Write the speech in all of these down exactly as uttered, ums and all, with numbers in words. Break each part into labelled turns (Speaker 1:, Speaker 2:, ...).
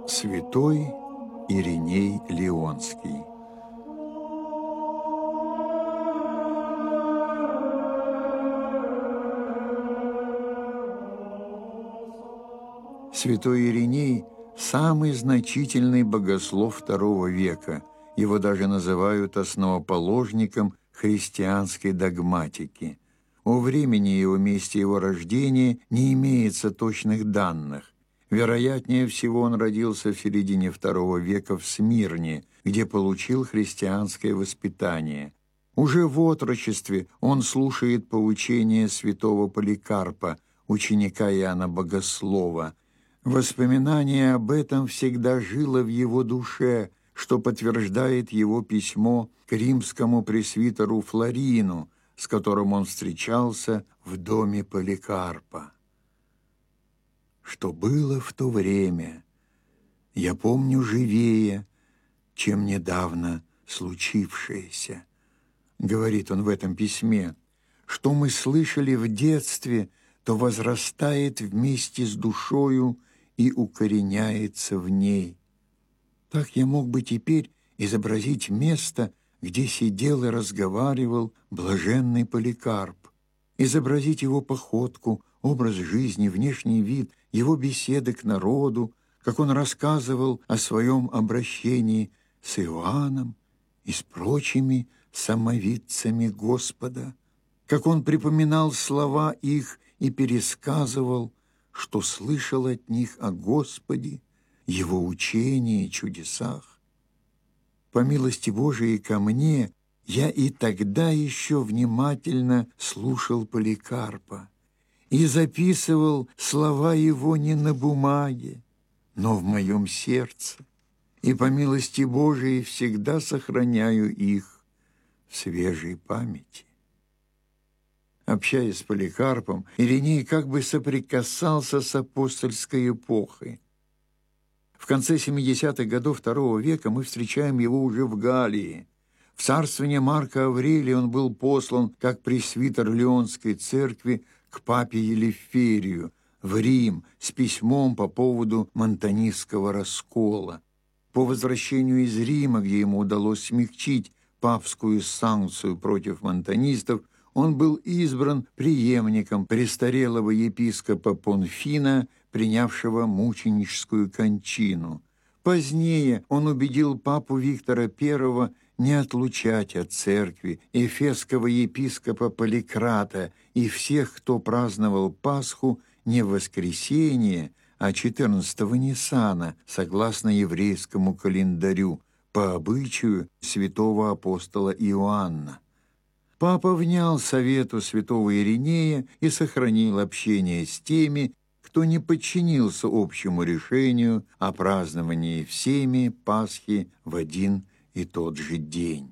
Speaker 1: Святой Ириней Лионский. Святой Ириней – самый значительный богослов второго века. Его даже называют основоположником христианской догматики. О времени и о месте его рождения не имеется точных данных. Вероятнее всего, он родился в середине второго века в Смирне, где получил христианское воспитание. Уже в отрочестве он слушает поучения святого Поликарпа, ученика Иоанна Богослова. Воспоминание об этом всегда жило в его душе, что подтверждает его письмо к римскому пресвитеру Флорину, с которым он встречался в доме Поликарпа. Что было в то время, я помню живее, чем недавно случившееся, говорит он в этом письме. Что мы слышали в детстве, то возрастает вместе с душою и укореняется в ней. Так я мог бы теперь изобразить место, где сидел и разговаривал блаженный Поликарп, изобразить его походку, образ жизни, внешний вид, его беседы к народу, как он рассказывал о своем обращении с Иоанном и с прочими самовидцами Господа, как он припоминал слова их и пересказывал, что слышал от них о Господе, его учении и чудесах. По милости Божией ко мне, я и тогда еще внимательно слушал Поликарпа и записывал слова его не на бумаге, но в моем сердце, и по милости Божией всегда сохраняю их в свежей памяти. Общаясь с Поликарпом, Ириней как бы соприкасался с апостольской эпохой. В конце семидесятых годов второго века мы встречаем его уже в Галлии. В царствование Марка Аврелия он был послан как пресвитер Лионской церкви к папе Елеферию в Рим с письмом по поводу монтанистского раскола. По возвращению из Рима, где ему удалось смягчить папскую санкцию против монтанистов, он был избран преемником престарелого епископа Понфина, принявшего мученическую кончину. Позднее он убедил папу Виктора Первого не отлучать от церкви эфесского епископа Поликрата и всех, кто праздновал Пасху не в воскресенье, а четырнадцатого Ниссана, согласно еврейскому календарю, по обычаю святого апостола Иоанна. Папа внял совету святого Иринея и сохранил общение с теми, кто не подчинился общему решению о праздновании всеми Пасхи в один и тот же день.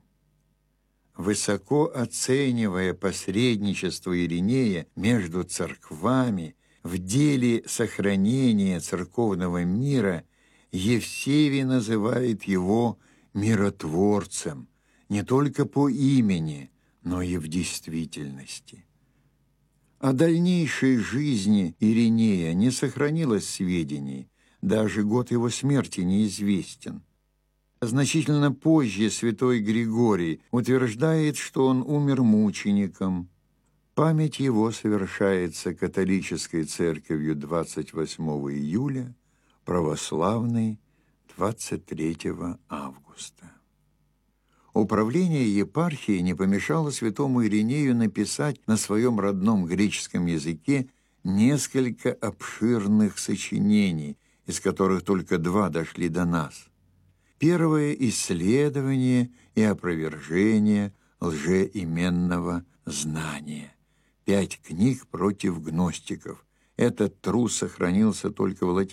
Speaker 1: Высоко оценивая посредничество Иринея между церквами в деле сохранения церковного мира, Евсевий называет его миротворцем не только по имени, но и в действительности. О дальнейшей жизни Иринея не сохранилось сведений, даже год его смерти неизвестен. Значительно позже святой Григорий утверждает, что он умер мучеником. Память его совершается католической церковью двадцать восьмого июля, православной двадцать третьего августа. Управление епархией не помешало святому Иринею написать на своем родном греческом языке несколько обширных сочинений, из которых только два дошли до нас. Первое – исследование и опровержение лжеименного знания. Пять книг против гностиков. Этот труд сохранился только в латинском